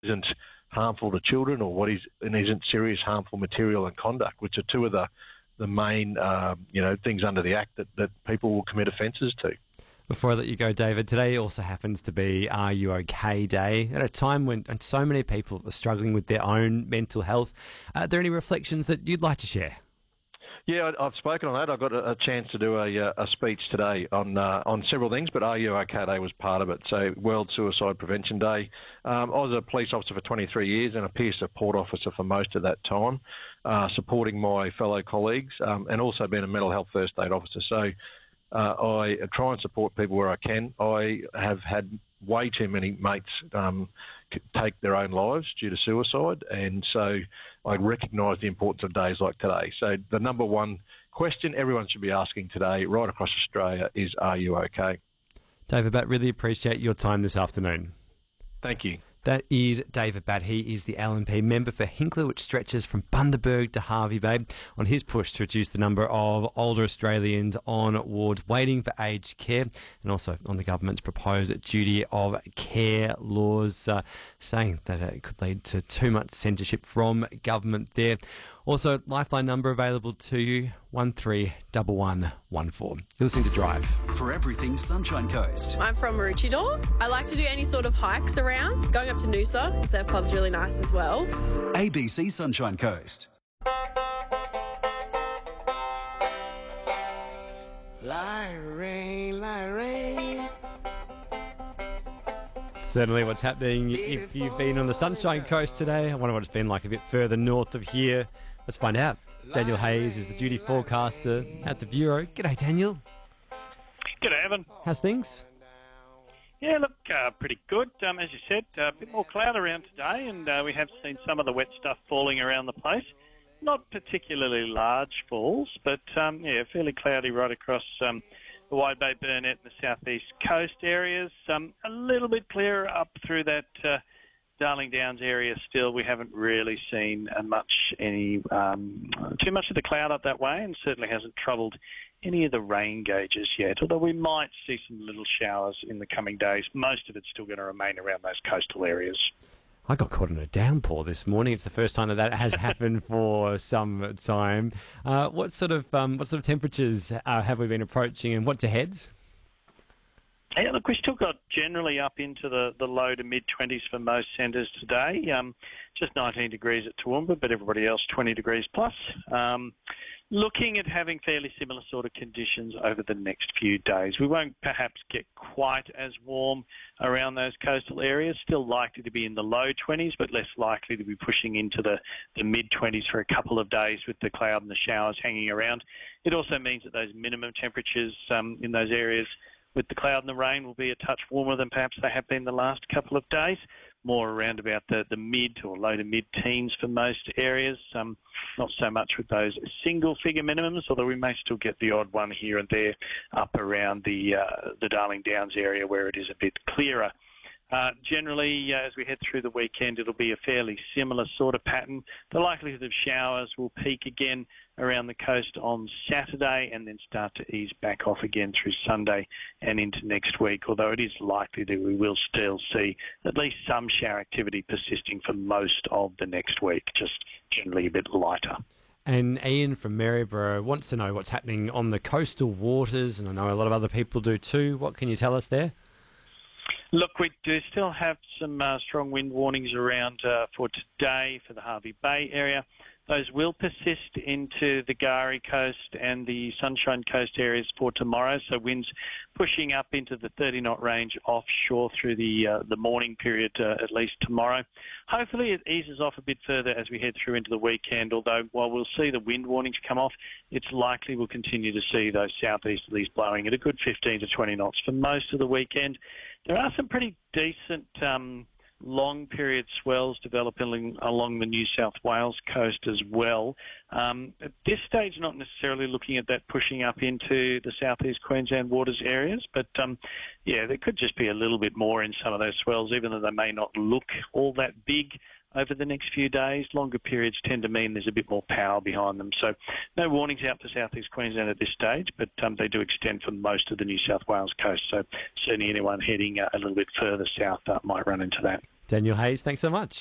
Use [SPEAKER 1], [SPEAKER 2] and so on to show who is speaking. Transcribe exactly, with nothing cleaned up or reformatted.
[SPEAKER 1] isn't harmful to children or what is and isn't serious harmful material and conduct, which are two of the the main uh, you know things under the Act that, that people will commit offences to.
[SPEAKER 2] Before I let you go, David, today also happens to be Are You OK Day, at a time when so many people are struggling with their own mental health. Are there any reflections that you'd like to share?
[SPEAKER 1] Yeah, I've spoken on that. I got a chance to do a, a speech today on uh, on several things, but Are You OK Day was part of it. So World Suicide Prevention Day. Um, I was a police officer for twenty-three years and a peer support officer for most of that time, uh, supporting my fellow colleagues um, and also being a mental health first aid officer. So uh, I try and support people where I can. I have had way too many mates um, take their own lives due to suicide, and so I recognise the importance of days like today. So the number one question everyone should be asking today right across Australia is, are you okay?
[SPEAKER 2] David Batt, really appreciate your time this afternoon.
[SPEAKER 1] Thank you.
[SPEAKER 2] That is David Batt. He is the L N P member for Hinkler, which stretches from Bundaberg to Hervey Bay, on his push to reduce the number of older Australians on wards waiting for aged care, and also on the government's proposed duty of care laws, uh, saying that it could lead to too much censorship from government there. Also, Lifeline number available to you, one three one one one four. You're listening to Drive.
[SPEAKER 3] For everything Sunshine Coast.
[SPEAKER 4] I'm from Maroochydore. I like to do any sort of hikes around. Going up to Noosa, the surf club's really nice as well.
[SPEAKER 3] A B C Sunshine Coast.
[SPEAKER 5] Like rain, like rain.
[SPEAKER 2] Certainly what's happening if you've been on the Sunshine Coast today. I wonder what it's been like a bit further north of here. Let's find out. Daniel Hayes is the duty forecaster at the Bureau. G'day, Daniel.
[SPEAKER 6] G'day, Evan.
[SPEAKER 2] How's things?
[SPEAKER 6] Yeah, look, uh, pretty good. Um, as you said, uh, a bit more cloud around today, and uh, we have seen some of the wet stuff falling around the place. Not particularly large falls, but um, yeah, fairly cloudy right across um, the Wide Bay, Burnett and the southeast coast areas. Um, a little bit clearer up through that uh, Darling Downs area still. We haven't really seen uh, much, any um, too much of the cloud up that way, and certainly hasn't troubled any of the rain gauges yet, although we might see some little showers in the coming days. Most of it's still going to remain around those coastal areas.
[SPEAKER 2] I got caught in a downpour this morning. It's the first time that that has happened for some time. Uh, what sort of um, what sort of temperatures uh, have we been approaching, and what's ahead?
[SPEAKER 6] Yeah, look, we still got generally up into the, the low to mid-twenties for most centres today. Um, just nineteen degrees at Toowoomba, but everybody else twenty degrees plus. Um, looking at having fairly similar sort of conditions over the next few days. We won't perhaps get quite as warm around those coastal areas. Still likely to be in the low twenties, but less likely to be pushing into the, the mid-twenties for a couple of days with the cloud and the showers hanging around. It also means that those minimum temperatures um, in those areas with the cloud and the rain will be a touch warmer than perhaps they have been the last couple of days, more around about the, the mid or low to mid-teens for most areas. Um, not so much with those single-figure minimums, although we may still get the odd one here and there up around the, uh, the Darling Downs area where it is a bit clearer. Uh, generally, uh, as we head through the weekend, it'll be a fairly similar sort of pattern. The likelihood of showers will peak again around the coast on Saturday and then start to ease back off again through Sunday and into next week, although it is likely that we will still see at least some shower activity persisting for most of the next week, just generally a bit lighter.
[SPEAKER 2] And Ian from Maryborough wants to know what's happening on the coastal waters, and I know a lot of other people do too. What can you tell us there?
[SPEAKER 6] Look, we do still have some uh, strong wind warnings around uh, for today for the Hervey Bay area. Those will persist into the Gari Coast and the Sunshine Coast areas for tomorrow, so winds pushing up into the thirty knot range offshore through the uh, the morning period, uh, at least tomorrow. Hopefully it eases off a bit further as we head through into the weekend, although while we'll see the wind warnings come off, it's likely we'll continue to see those southeasterlies blowing at a good fifteen to twenty knots for most of the weekend. There are some pretty decent um, long period swells developing along the New South Wales coast as well. Um, at this stage, not necessarily looking at that pushing up into the southeast Queensland waters areas, but um, yeah, there could just be a little bit more in some of those swells, even though they may not look all that big over the next few days. Longer periods tend to mean there's a bit more power behind them. So no warnings out for southeast Queensland at this stage, but um, they do extend for most of the New South Wales coast. So certainly anyone heading uh, a little bit further south uh, might run into that.
[SPEAKER 2] Daniel Hayes, thanks so much.